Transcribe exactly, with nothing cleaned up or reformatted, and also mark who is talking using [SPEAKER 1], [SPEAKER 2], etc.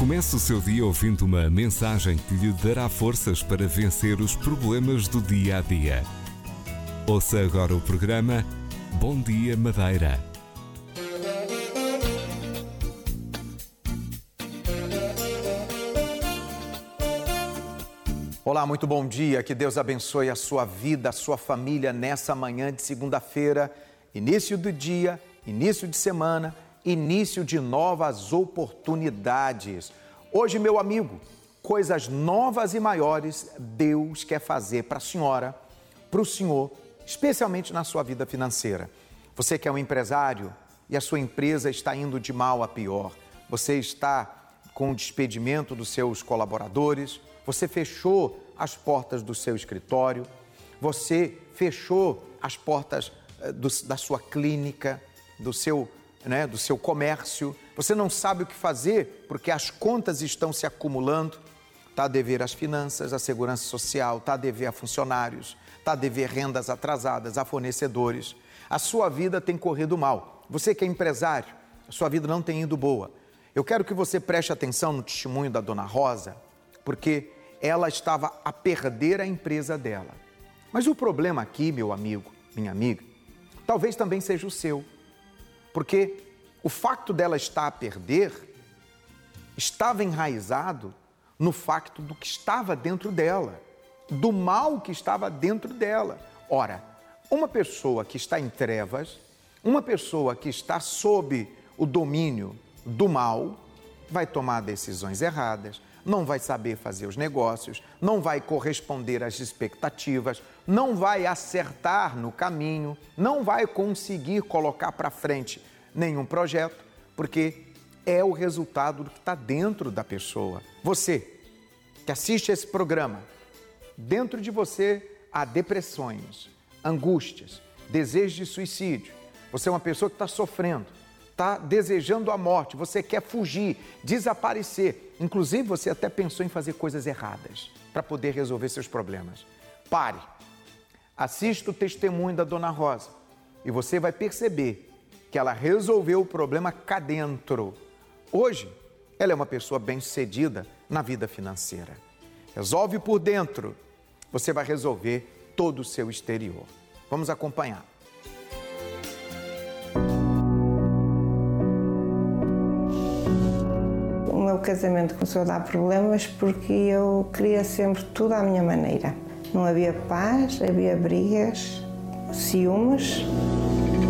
[SPEAKER 1] Comece o seu dia ouvindo uma mensagem que lhe dará forças para vencer os problemas do dia a dia. Ouça agora o programa Bom Dia Madeira.
[SPEAKER 2] Olá, muito bom dia. Que Deus abençoe a sua vida, a sua família nessa manhã de segunda-feira, início do dia, início de semana, início de novas oportunidades. Hoje, meu amigo, coisas novas e maiores Deus quer fazer para a senhora, para o senhor, especialmente na sua vida financeira. Você que é um empresário e a sua empresa está indo de mal a pior, você está com o despedimento dos seus colaboradores, você fechou as portas do seu escritório, você fechou as portas do, da sua clínica, do seu Né, do seu comércio, você não sabe o que fazer porque as contas estão se acumulando, está a dever às finanças, à segurança social, está a dever a funcionários, está a dever rendas atrasadas, a fornecedores. A sua vida tem corrido mal. Você que é empresário, a sua vida não tem ido boa. Eu quero que você preste atenção no testemunho da Dona Rosa, porque ela estava a perder a empresa dela. Mas o problema aqui, meu amigo, minha amiga, talvez também seja o seu. Porque o facto dela estar a perder estava enraizado no facto do que estava dentro dela, do mal que estava dentro dela. Ora, uma pessoa que está em trevas, uma pessoa que está sob o domínio do mal, vai tomar decisões erradas, não vai saber fazer os negócios, não vai corresponder às expectativas, não vai acertar no caminho, não vai conseguir colocar para frente nenhum projeto, porque é o resultado do que está dentro da pessoa. Você que assiste esse programa, dentro de você há depressões, angústias, desejo de suicídio. Você é uma pessoa que está sofrendo, está desejando a morte, você quer fugir, desaparecer. Inclusive, você até pensou em fazer coisas erradas para poder resolver seus problemas. Pare, assista o testemunho da Dona Rosa e você vai perceber que ela resolveu o problema cá dentro. Hoje, ela é uma pessoa bem-sucedida na vida financeira. Resolve por dentro, você vai resolver todo o seu exterior. Vamos acompanhar.
[SPEAKER 3] O meu casamento começou a dar problemas porque eu queria sempre tudo à minha maneira. Não havia paz, havia brigas, ciúmes.